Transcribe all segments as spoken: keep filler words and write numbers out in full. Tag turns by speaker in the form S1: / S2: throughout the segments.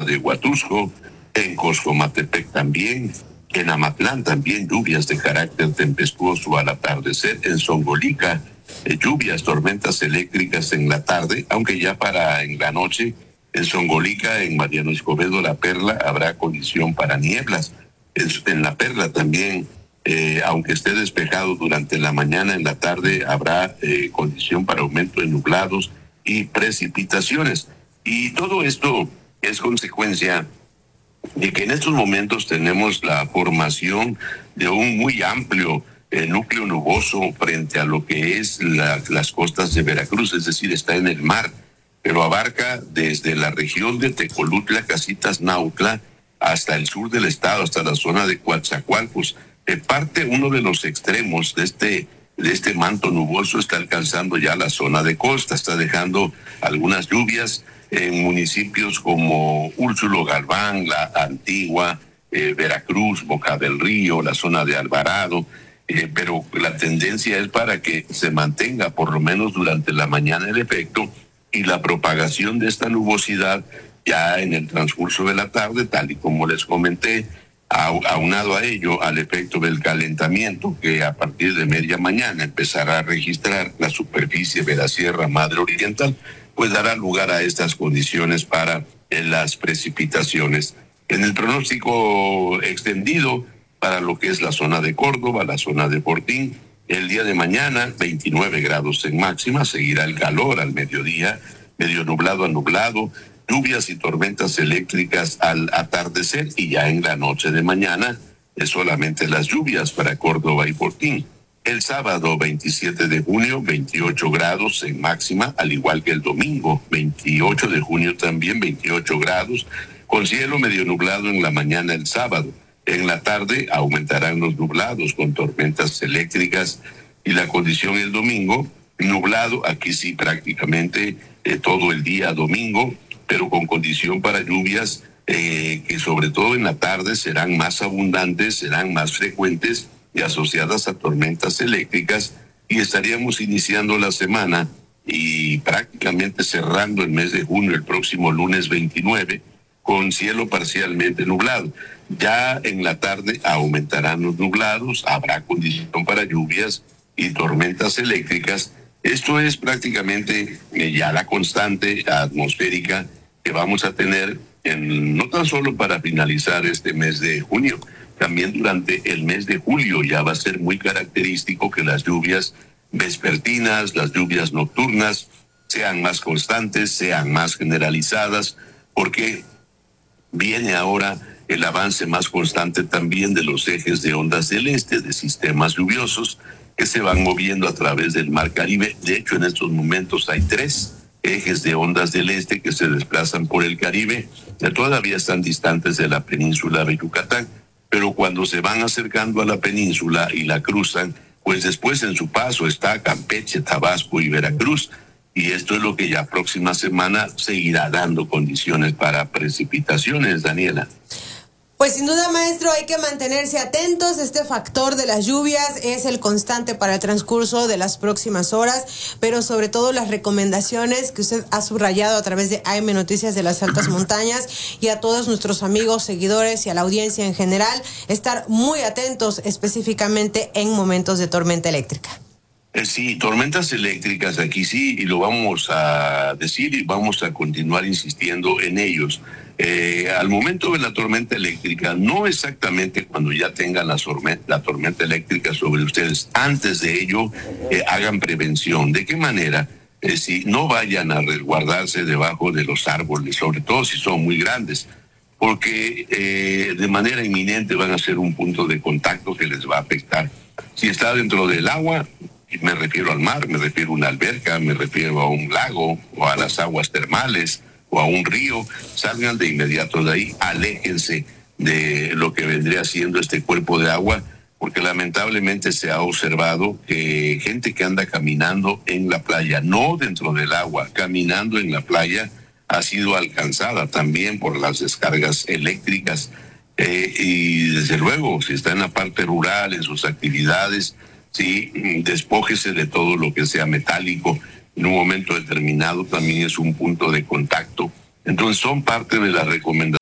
S1: de Huatusco, en Coscomatepec también, en Amatlán también lluvias de carácter tempestuoso al atardecer, en Zongolica eh, lluvias, tormentas eléctricas en la tarde, aunque ya para en la noche en Zongolica, en Mariano Escobedo, La Perla, habrá condición para nieblas. En, en La Perla también, eh, aunque esté despejado durante la mañana, en la tarde habrá eh, condición para aumento de nublados y precipitaciones. Y todo esto es consecuencia de que en estos momentos tenemos la formación de un muy amplio eh, núcleo nuboso frente a lo que es la, las costas de Veracruz, es decir, está en el mar, pero abarca desde la región de Tecolutla, Casitas, Nautla, hasta el sur del estado, hasta la zona de Coatzacoalcos. Eh, parte uno de los extremos de este de este manto nuboso está alcanzando ya la zona de costa, está dejando algunas lluvias en municipios como Úrsulo Galván, La Antigua, eh, Veracruz, Boca del Río, la zona de Alvarado, eh, pero la tendencia es para que se mantenga por lo menos durante la mañana el efecto y la propagación de esta nubosidad ya en el transcurso de la tarde, tal y como les comenté, aunado a ello al efecto del calentamiento que a partir de media mañana empezará a registrar la superficie de la Sierra Madre Oriental, pues dará lugar a estas condiciones para eh, las precipitaciones. En el pronóstico extendido para lo que es la zona de Córdoba, la zona de Fortín, el día de mañana veintinueve grados en máxima, seguirá el calor al mediodía, medio nublado a nublado, lluvias y tormentas eléctricas al atardecer y ya en la noche de mañana es solamente las lluvias para Córdoba y Fortín. El sábado veintisiete de junio, veintiocho grados en máxima, al igual que el domingo, veintiocho de junio también, veintiocho grados, con cielo medio nublado en la mañana el sábado. En la tarde aumentarán los nublados con tormentas eléctricas y la condición el domingo, nublado, aquí sí prácticamente eh, todo el día domingo, pero con condición para lluvias eh, que sobre todo en la tarde serán más abundantes, serán más frecuentes y asociadas a tormentas eléctricas, y estaríamos iniciando la semana y prácticamente cerrando el mes de junio el próximo lunes veintinueve con cielo parcialmente nublado. Ya en la tarde aumentarán los nublados, habrá condición para lluvias y tormentas eléctricas. Esto es prácticamente eh, ya la constante atmosférica que vamos a tener en, no tan solo para finalizar este mes de junio, también durante el mes de julio ya va a ser muy característico que las lluvias vespertinas, las lluvias nocturnas sean más constantes, sean más generalizadas, porque viene ahora el avance más constante también de los ejes de ondas del este, de sistemas lluviosos que se van moviendo a través del Mar Caribe. De hecho, en estos momentos hay tres ejes de ondas del este que se desplazan por el Caribe, que todavía están distantes de la península de Yucatán, pero cuando se van acercando a la península y la cruzan, pues después en su paso está Campeche, Tabasco y Veracruz, y esto es lo que ya próxima semana seguirá dando condiciones para precipitaciones, Daniela.
S2: Pues sin duda, maestro, hay que mantenerse atentos. Este factor de las lluvias es el constante para el transcurso de las próximas horas, pero sobre todo las recomendaciones que usted ha subrayado a través de A M Noticias de las Altas Montañas, y a todos nuestros amigos, seguidores y a la audiencia en general, estar muy atentos específicamente en momentos de tormenta eléctrica.
S1: Sí, tormentas eléctricas aquí sí, y lo vamos a decir y vamos a continuar insistiendo en ellos. Eh, al momento de la tormenta eléctrica, no exactamente cuando ya tengan la, la tormenta eléctrica sobre ustedes, antes de ello eh, hagan prevención. ¿De qué manera? Eh, si no vayan a resguardarse debajo de los árboles, sobre todo si son muy grandes, porque eh, de manera inminente van a ser un punto de contacto que les va a afectar. Si está dentro del agua, me refiero al mar, me refiero a una alberca, me refiero a un lago o a las aguas termales o a un río, salgan de inmediato de ahí, aléjense de lo que vendría siendo este cuerpo de agua, porque lamentablemente se ha observado que gente que anda caminando en la playa, no dentro del agua, caminando en la playa, ha sido alcanzada también por las descargas eléctricas. Eh, y desde luego, si está en la parte rural, en sus actividades, sí, despójese de todo lo que sea metálico. En un momento determinado también es un punto de contacto. Entonces son parte de las recomendaciones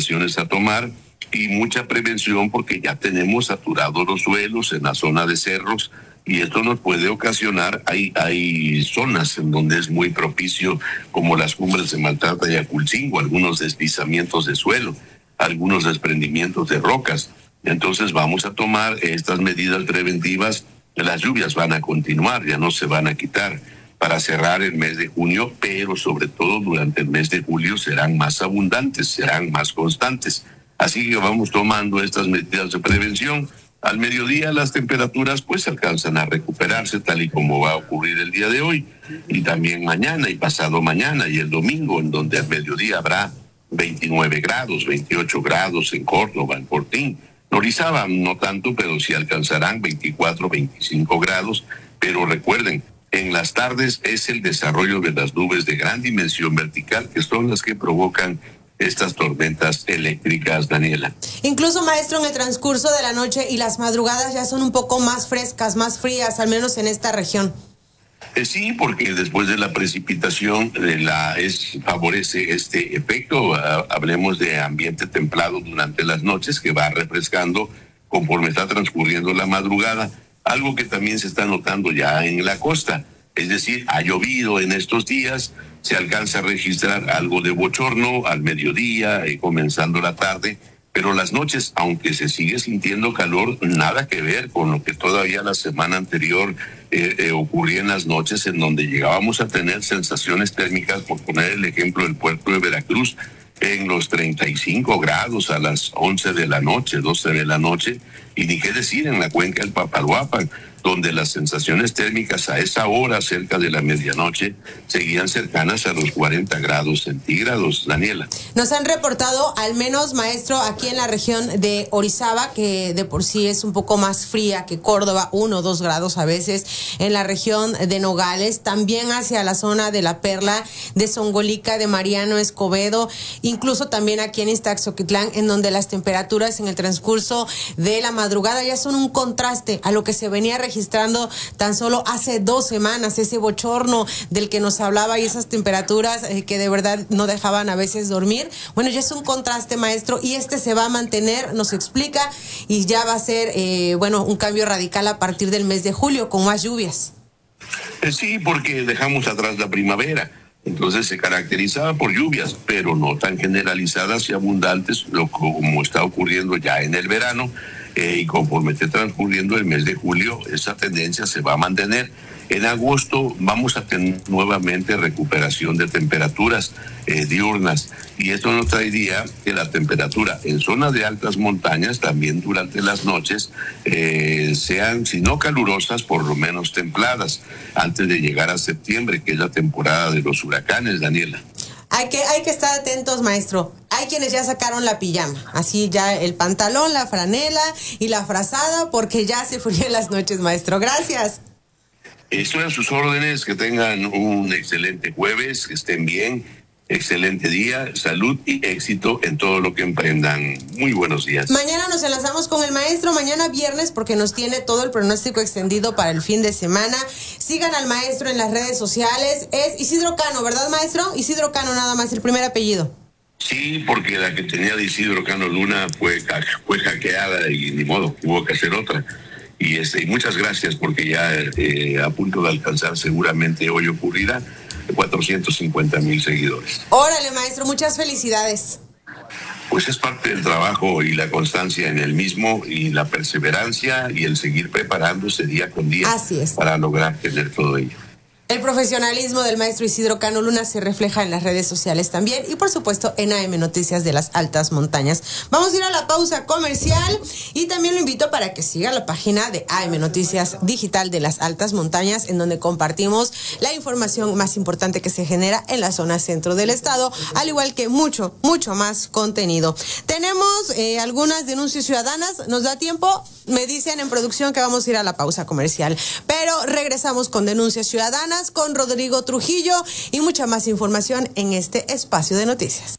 S1: recomendaciones a tomar y mucha prevención porque ya tenemos saturados los suelos en la zona de cerros y esto nos puede ocasionar, hay, hay zonas en donde es muy propicio como las cumbres de Maltrata y Aculcingo, algunos deslizamientos de suelo, algunos desprendimientos de rocas. Entonces vamos a tomar estas medidas preventivas. Las lluvias van a continuar, ya no se van a quitar para cerrar el mes de junio, pero sobre todo durante el mes de julio serán más abundantes, serán más constantes. Así que vamos tomando estas medidas de prevención. Al mediodía las temperaturas pues alcanzan a recuperarse tal y como va a ocurrir el día de hoy y también mañana y pasado mañana y el domingo, en donde al mediodía habrá veintinueve grados, veintiocho grados en Córdoba, en Fortín. En Orizaba no tanto, pero sí alcanzarán veinticuatro, veinticinco grados. Pero recuerden, en las tardes es el desarrollo de las nubes de gran dimensión vertical que son las que provocan estas tormentas eléctricas, Daniela.
S2: Incluso, maestro, en el transcurso de la noche y las madrugadas ya son un poco más frescas, más frías, al menos en esta región.
S1: Eh, sí, porque después de la precipitación eh, la es favorece este efecto. Uh, hablemos de ambiente templado durante las noches que va refrescando conforme está transcurriendo la madrugada. Algo que también se está notando ya en la costa. Es decir, ha llovido en estos días, se alcanza a registrar algo de bochorno al mediodía, eh, comenzando la tarde, pero las noches, aunque se sigue sintiendo calor, nada que ver con lo que todavía la semana anterior eh, eh, ocurría en las noches, en donde llegábamos a tener sensaciones térmicas, por poner el ejemplo del puerto de Veracruz, en los treinta y cinco grados a las once de la noche, doce de la noche, y ni qué decir en la cuenca del Papaloapan, donde las sensaciones térmicas a esa hora, cerca de la medianoche, seguían cercanas a los cuarenta grados centígrados, Daniela.
S2: Nos han reportado, al menos, maestro, aquí en la región de Orizaba, que de por sí es un poco más fría que Córdoba, uno o dos grados a veces, en la región de Nogales, también hacia la zona de La Perla, de Zongolica, de Mariano Escobedo, incluso también aquí en Iztaxoquitlán, en donde las temperaturas en el transcurso de la madrugada ya son un contraste a lo que se venía registrando registrando tan solo hace dos semanas, ese bochorno del que nos hablaba y esas temperaturas eh, que de verdad no dejaban a veces dormir. Bueno, ya es un contraste, maestro, y este se va a mantener, nos explica, y ya va a ser, eh, bueno, un cambio radical a partir del mes de julio, con más lluvias.
S1: Eh, sí, porque dejamos atrás la primavera. Entonces se caracterizaba por lluvias, pero no tan generalizadas y abundantes lo como está ocurriendo ya en el verano. Eh, y conforme esté transcurriendo el mes de julio, esa tendencia se va a mantener. En agosto vamos a tener nuevamente recuperación de temperaturas eh, diurnas, y esto nos traería que la temperatura en zonas de altas montañas también durante las noches eh, sean, si no calurosas, por lo menos templadas, antes de llegar a septiembre, que es la temporada de los huracanes, Daniela.
S2: Hay que, hay que estar atentos, maestro. Hay quienes ya sacaron la pijama, así ya el pantalón, la franela y la frazada, porque ya se fríen las noches, maestro. Gracias.
S1: Estoy a sus órdenes, que tengan un excelente jueves, que estén bien, excelente día, salud y éxito en todo lo que emprendan. Muy buenos días.
S2: Mañana nos enlazamos con el maestro, mañana viernes, porque nos tiene todo el pronóstico extendido para el fin de semana. Sigan al maestro en las redes sociales. Es Isidro Cano, ¿verdad, maestro? Isidro Cano, nada más, el primer apellido.
S1: Sí, porque la que tenía de Isidro Cano Luna fue, fue hackeada y ni modo, hubo que hacer otra. Y, este, y muchas gracias, porque ya eh, a punto de alcanzar, seguramente hoy ocurrirá, cuatrocientos cincuenta mil seguidores.
S2: Órale, maestro, muchas felicidades.
S1: Pues es parte del trabajo y la constancia en el mismo, y la perseverancia y el seguir preparándose día con día.
S2: Así es.
S1: Para lograr tener todo ello.
S2: El profesionalismo del maestro Isidro Cano Luna se refleja en las redes sociales también, y por supuesto en A M Noticias de las Altas Montañas. Vamos a ir a la pausa comercial, y también lo invito para que siga la página de A M Noticias Digital de las Altas Montañas, en donde compartimos la información más importante que se genera en la zona centro del estado, al igual que mucho, mucho más contenido. Tenemos eh, algunas denuncias ciudadanas, ¿nos da tiempo? Me dicen en producción que vamos a ir a la pausa comercial, pero regresamos con denuncias ciudadanas, con Rodrigo Trujillo y mucha más información en este espacio de noticias.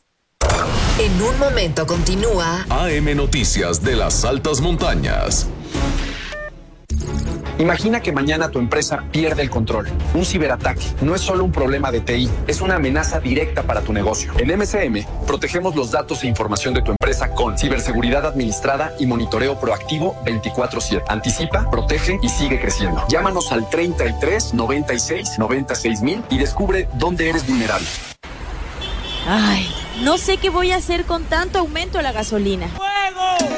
S3: En un momento continúa
S4: A M Noticias de las Altas Montañas. Imagina que mañana tu empresa pierde el control. Un ciberataque no es solo un problema de T I, es una amenaza directa para tu negocio. En M C M, protegemos los datos e información de tu empresa con ciberseguridad administrada y monitoreo proactivo veinticuatro siete. Anticipa, protege y sigue creciendo. Llámanos al treinta y tres, noventa y seis, noventa y seis mil y descubre dónde eres vulnerable.
S5: Ay, no sé qué voy a hacer con tanto aumento a la gasolina.
S6: ¡Fuego!